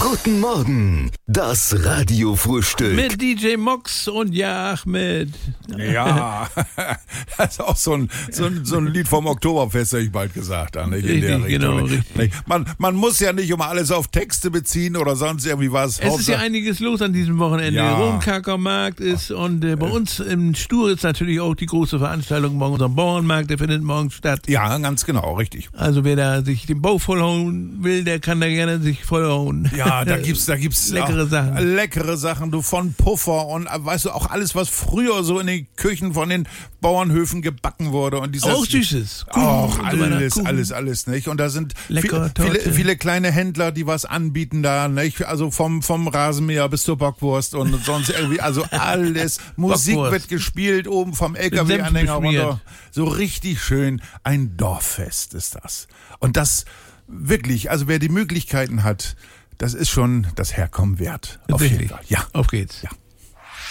Guten Morgen, das Radiofrühstück. Mit DJ Mox und ja, Ahmed. Ja, das ist auch so ein Lied vom Oktoberfest, hätte ich bald gesagt. Nicht? In der Richtig, genau, Richtung. richtig. Man muss ja nicht immer alles auf Texte beziehen oder sonst irgendwie was. Es ist ja einiges los an diesem Wochenende. Ja. Romkackermarkt ist und bei uns im Stur ist natürlich auch die große Veranstaltung morgen. Unser Bauernmarkt, der findet morgen statt. Ja, ganz genau, richtig. Also wer da sich den Bauch vollhauen will, der kann da gerne sich vollhauen. Ja, da gibt's leckere Sachen. Leckere Sachen, du, von Puffer und weißt du, auch alles, was früher so in den Küchen von den Bauernhöfen gebacken wurde. Und dieses, Auch Süßes. Auch Kuchen. alles, nicht? Und da sind Leckere Torte. viele kleine Händler, die was anbieten da, nicht? Also vom Rasenmäher bis zur Bockwurst und sonst irgendwie, also alles. Musik Bockwurst. wird gespielt, oben vom LKW-Anhänger runter. So richtig schön. Ein Dorffest ist das. Und das wirklich, also wer die Möglichkeiten hat, das ist schon das Herkommen wert. Auf jeden Fall. Ja. Auf geht's. Ja.